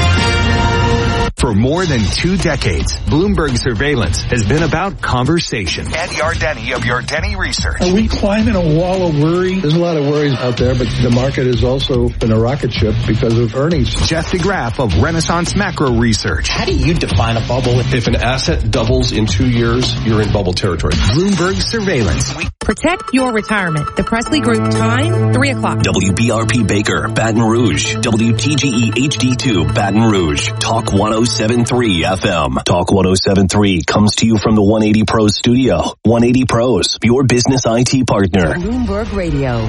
For more than two decades, Bloomberg Surveillance has been about conversation. Ed Yardeni of Yardeni Research. Are we climbing a wall of worry? There's a lot of worries out there, but the market has also been a rocket ship because of earnings. Jeff DeGraff of Renaissance Macro Research. How do you define a bubble? If an asset doubles in two years, you're in bubble territory. Bloomberg Surveillance. Protect your retirement. The Presley Group time, three o'clock. W B R P Baker, Baton Rouge. W T G E H D two, Baton Rouge. Talk one oh seven point three F M. Talk one oh seven point three comes to you from the one eighty Pros studio. one eighty Pros, your business I T partner. Bloomberg Radio.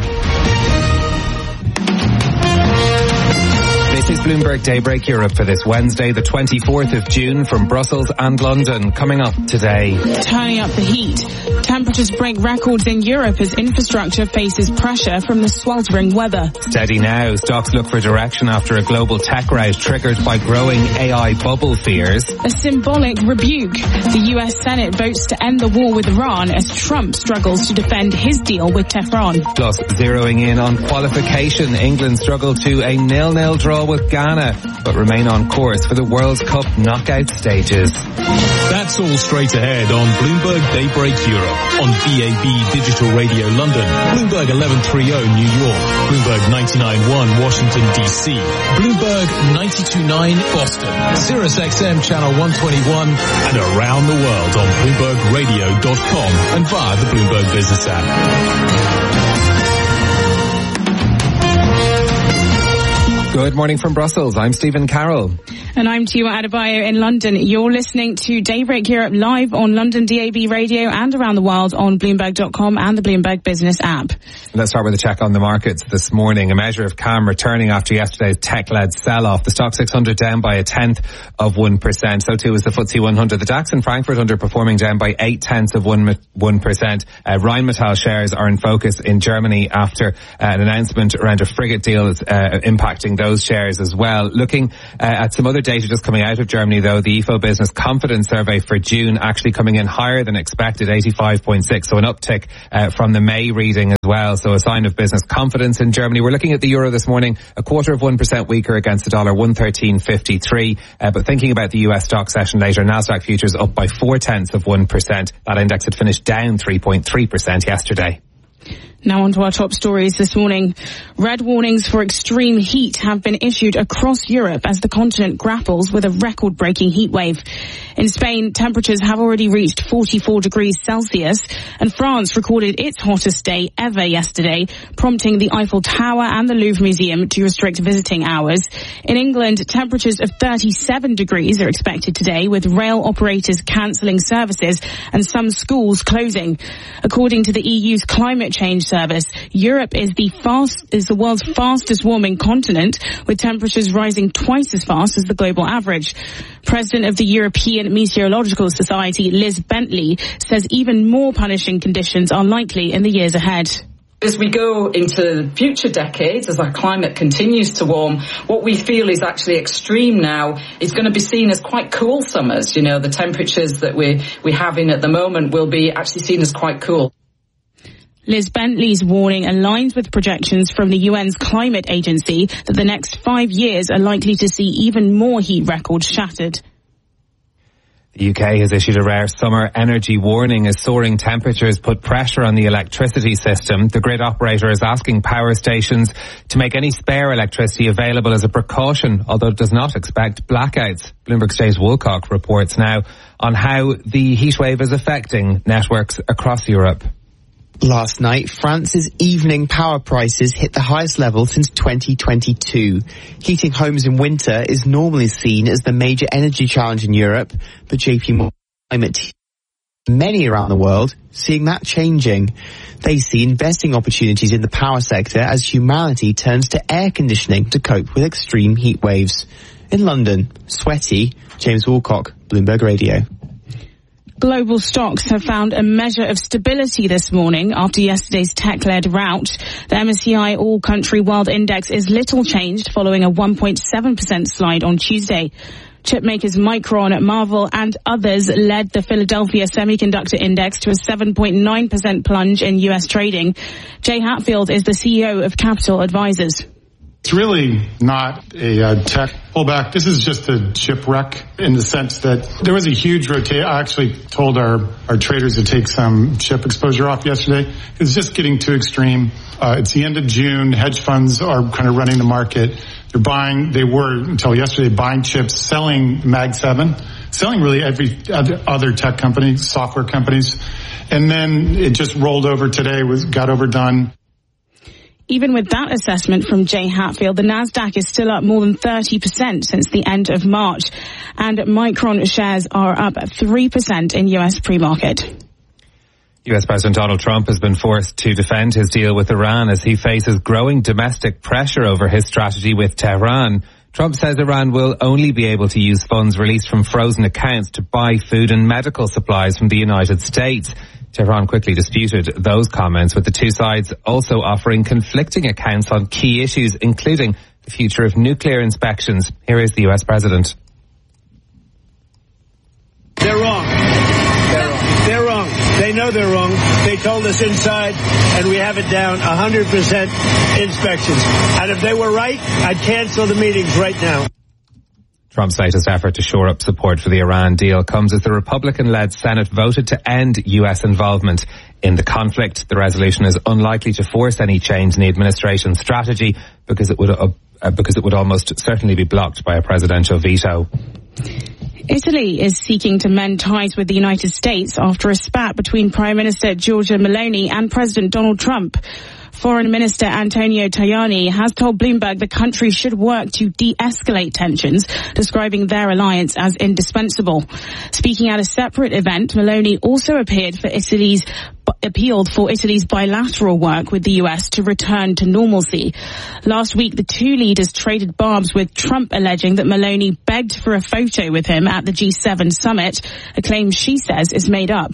This is Bloomberg Daybreak Europe for this Wednesday, the twenty-fourth of June, from Brussels and London. Coming up today. Turning up the heat. Temperatures break records in Europe as infrastructure faces pressure from the sweltering weather. Steady now. Stocks look for direction after a global tech rout triggered by growing A I bubble fears. A symbolic rebuke. The U S Senate votes to end the war with Iran as Trump struggles to defend his deal with Tehran. Plus, zeroing in on qualification, England struggled to a nil-nil draw with with Ghana, but remain on course for the World Cup knockout stages. That's all straight ahead on Bloomberg Daybreak Europe, on D A B Digital Radio London, Bloomberg eleven thirty New York, Bloomberg ninety-nine point one Washington D C, Bloomberg ninety-two point nine Boston, Sirius X M Channel one twenty-one, and around the world on Bloomberg Radio dot com and via the Bloomberg Business app. Good morning from Brussels. I'm Stephen Carroll. And I'm Tua Adebayo in London. You're listening to Daybreak Europe live on London D A B Radio and around the world on Bloomberg dot com and the Bloomberg Business app. Let's start with a check on the markets this morning. A measure of calm returning after yesterday's tech-led sell-off. The Stoxx six hundred down by a tenth of one percent. So too is the F T S E one hundred. The DAX in Frankfurt underperforming, down by eight tenths of one percent. Uh, Rheinmetall shares are in focus in Germany after uh, an announcement around a frigate deal is uh, impacting those shares as well. Looking uh, at some other data just coming out of Germany, though, the I F O Business Confidence Survey for June actually coming in higher than expected, eighty-five point six, so an uptick uh, from the May reading as well, so a sign of business confidence in Germany. We're looking at the euro this morning, a quarter of one percent weaker against the dollar, one thirteen fifty-three, uh, but thinking about the U S stock session later, Nasdaq futures up by four tenths of one percent. That index had finished down three point three percent yesterday. Now on to our top stories this morning. Red warnings for extreme heat have been issued across Europe as the continent grapples with a record-breaking heat wave. In Spain, temperatures have already reached forty-four degrees Celsius, and France recorded its hottest day ever yesterday, prompting the Eiffel Tower and the Louvre Museum to restrict visiting hours. In England, temperatures of thirty-seven degrees are expected today, with rail operators cancelling services and some schools closing. According to the E U's climate change service, Europe is the fast is the world's fastest warming continent, with temperatures rising twice as fast as the global average. President of the European Meteorological Society, Liz Bentley, says even more punishing conditions are likely in the years ahead. As we go into future decades, as our climate continues to warm, what we feel is actually extreme now is going to be seen as quite cool summers. You know, the temperatures that we we have in at the moment will be actually seen as quite cool. Liz Bentley's warning aligns with projections from the U N's climate agency that the next five years are likely to see even more heat records shattered. The U K has issued a rare summer energy warning as soaring temperatures put pressure on the electricity system. The grid operator is asking power stations to make any spare electricity available as a precaution, although it does not expect blackouts. Bloomberg's James Woolcock reports now on how the heatwave is affecting networks across Europe. Last night, France's evening power prices hit the highest level since twenty twenty-two. Heating homes in winter is normally seen as the major energy challenge in Europe, but J P Morgan Climate, many around the world, seeing that changing. They see investing opportunities in the power sector as humanity turns to air conditioning to cope with extreme heat waves. In London, sweaty, James Woolcock, Bloomberg Radio. Global stocks have found a measure of stability this morning after yesterday's tech-led rout. The M S C I All-Country World Index is little changed following a one point seven percent slide on Tuesday. Chipmakers Micron, Marvell and others led the Philadelphia Semiconductor Index to a seven point nine percent plunge in U S trading. Jay Hatfield is the C E O of Capital Advisors. It's really not a uh, tech pullback. This is just a shipwreck in the sense that there was a huge rotation. I actually told our, our traders to take some ship exposure off yesterday. It's just getting too extreme. Uh, it's the end of June. Hedge funds are kind of running the market. They're buying, they were until yesterday, buying chips, selling Mag seven, selling really every other tech company, software companies. And then it just rolled over today, was got overdone. Even with that assessment from Jay Hatfield, the Nasdaq is still up more than thirty percent since the end of March. And Micron shares are up three percent in U S pre-market. U S President Donald Trump has been forced to defend his deal with Iran as he faces growing domestic pressure over his strategy with Tehran. Trump says Iran will only be able to use funds released from frozen accounts to buy food and medical supplies from the United States. Tehran quickly disputed those comments, with the two sides also offering conflicting accounts on key issues, including the future of nuclear inspections. Here is the U S President. They're wrong. They're wrong. They're wrong. They know they're wrong. They told us inside, and we have it down one hundred percent inspections. And if they were right, I'd cancel the meetings right now. Trump's latest effort to shore up support for the Iran deal comes as the Republican-led Senate voted to end U S involvement in the conflict. The resolution is unlikely to force any change in the administration's strategy because it would uh, because it would almost certainly be blocked by a presidential veto. Italy is seeking to mend ties with the United States after a spat between Prime Minister Giorgia Meloni and President Donald Trump. Foreign Minister Antonio Tajani has told Bloomberg the country should work to de-escalate tensions, describing their alliance as indispensable. Speaking at a separate event, Meloni also appeared for Italy's appealed for Italy's bilateral work with the U S to return to normalcy. Last week, the two leaders traded barbs, with Trump alleging that Meloni begged for a photo with him at the G seven summit, a claim she says is made up.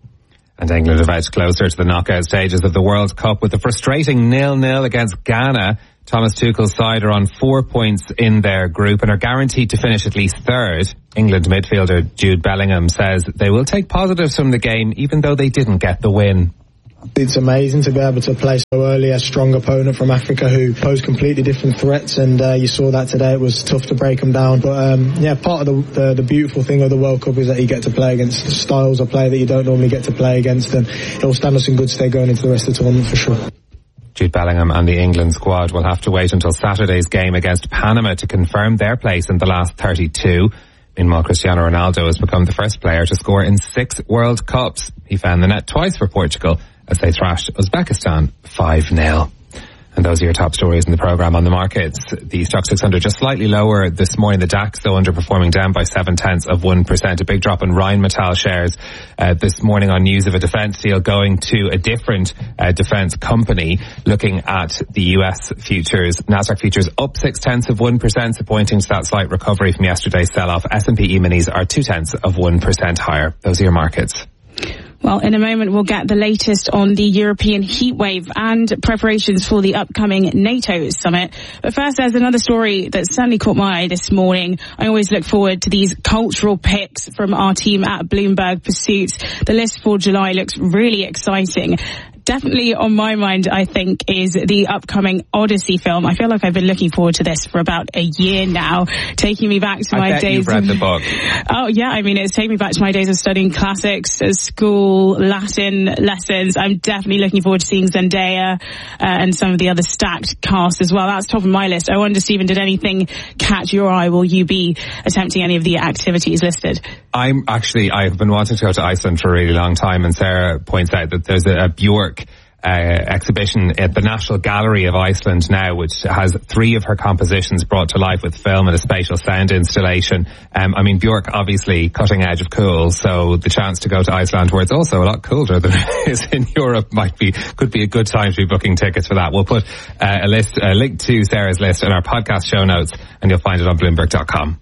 And England have edged closer to the knockout stages of the World Cup with a frustrating nil-nil against Ghana. Thomas Tuchel's side are on four points in their group and are guaranteed to finish at least third. England midfielder Jude Bellingham says they will take positives from the game even though they didn't get the win. It's amazing to be able to play so early a strong opponent from Africa who pose completely different threats, and uh, you saw that today. It was tough to break them down, but um, yeah, part of the, the the beautiful thing of the World Cup is that you get to play against styles of play that you don't normally get to play against, and it'll stand us in good stead going into the rest of the tournament for sure. Jude Bellingham and the England squad will have to wait until Saturday's game against Panama to confirm their place in the last thirty-two. Meanwhile, Cristiano Ronaldo has become the first player to score in six World Cups. He found the net twice for Portugal as they thrashed Uzbekistan five nil. And those are your top stories in the programme. On the markets, the Stock six hundred just slightly lower this morning. The DAX, though, underperforming, down by seven tenths of one percent. A big drop in Rheinmetall shares uh, this morning on news of a defence deal going to a different uh, defence company. Looking at the U S futures, Nasdaq futures up six tenths of one percent, pointing to that slight recovery from yesterday's sell-off. S and P E-minis are two tenths of one percent higher. Those are your markets. Well, in a moment, we'll get the latest on the European heatwave and preparations for the upcoming NATO summit. But first, there's another story that certainly caught my eye this morning. I always look forward to these cultural picks from our team at Bloomberg Pursuits. The list for July looks really exciting. Definitely on my mind, I think, is the upcoming Odyssey film. I feel like I've been looking forward to this for about a year now, taking me back to I my bet days. You've read of, the book. Oh yeah, I mean, it's taken me back to my days of studying classics at school, Latin lessons. I'm definitely looking forward to seeing Zendaya uh, and some of the other stacked cast as well. That's top of my list. I wonder, Stephen, did anything catch your eye? Will you be attempting any of the activities listed? I'm actually, I've been wanting to go to Iceland for a really long time, and Sarah points out that there's a, a Björk uh, exhibition at the National Gallery of Iceland now, which has three of her compositions brought to life with film and a spatial sound installation. Um, I mean, Björk, obviously cutting edge of cool, so the chance to go to Iceland, where it's also a lot colder than it is in Europe, might be, could be a good time to be booking tickets for that. We'll put uh, a list, a link to Sarah's list in our podcast show notes, and you'll find it on Bloomberg dot com.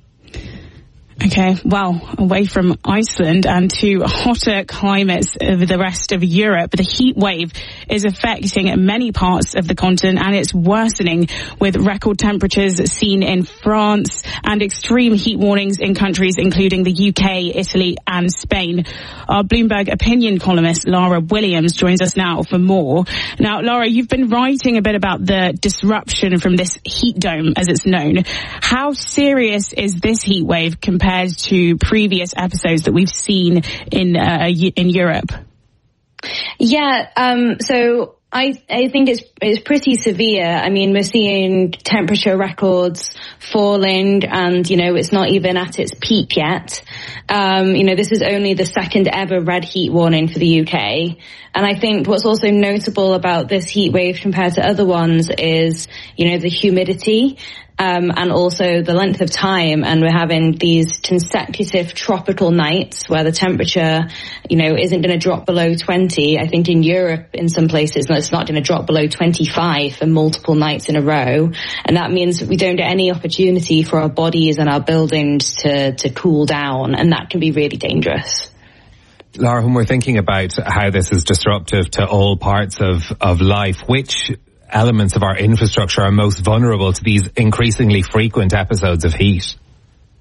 Okay, well, away from Iceland and to hotter climates of the rest of Europe, the heat wave is affecting many parts of the continent, and it's worsening with record temperatures seen in France and extreme heat warnings in countries including the U K, Italy and Spain. Our Bloomberg opinion columnist Lara Williams joins us now for more. Now, Lara, you've been writing a bit about the disruption from this heat dome, as it's known. How serious is this heat wave compared compared to previous episodes that we've seen in uh, in Europe? Yeah, um, so I I think it's it's pretty severe. I mean, we're seeing temperature records falling, and you know it's not even at its peak yet. Um, you know, this is only the second ever red heat warning for the U K. And I think what's also notable about this heat wave compared to other ones is, you know, the humidity. Um, and also the length of time, and we're having these consecutive tropical nights where the temperature, you know, isn't going to drop below twenty. I think in Europe, in some places, it's not going to drop below twenty-five for multiple nights in a row. And that means we don't get any opportunity for our bodies and our buildings to, to cool down, and that can be really dangerous. Lara, when we're thinking about how this is disruptive to all parts of, of life, which elements of our infrastructure are most vulnerable to these increasingly frequent episodes of heat?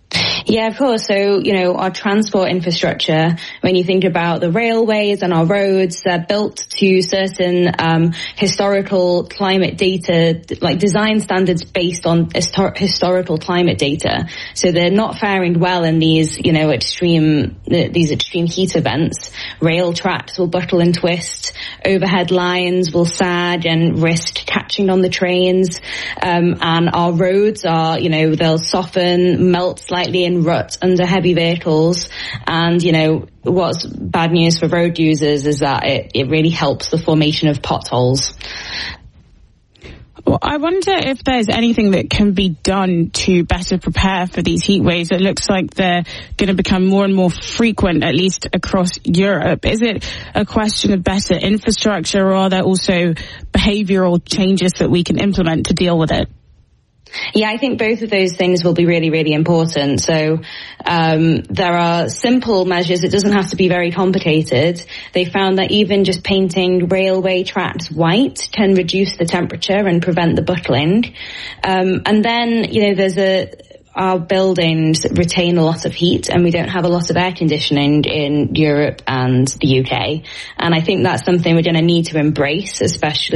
Yeah, of course. So, you know, our transport infrastructure, when you think about the railways and our roads, they're built to certain um, historical climate data, like design standards based on histor- historical climate data. So they're not faring well in these, you know, extreme, uh, these extreme heat events. Rail tracks will buckle and twist, overhead lines will sag and risk catching on the trains, um, and our roads are, you know, they'll soften, melt slightly in rut under heavy vehicles. And, you know, what's bad news for road users is that it, it really helps the formation of potholes. Well, I wonder if there's anything that can be done to better prepare for these heat waves. It looks like they're going to become more and more frequent, at least across Europe. Is it a question of better infrastructure, or are there also behavioural changes that we can implement to deal with it? Yeah, I think both of those things will be really, really important. So um, there are simple measures. It doesn't have to be very complicated. They found that even just painting railway tracks white can reduce the temperature and prevent the buckling. Um, and then, you know, there's a... Our buildings retain a lot of heat, and we don't have a lot of air conditioning in Europe and the U K. And I think that's something we're going to need to embrace, especially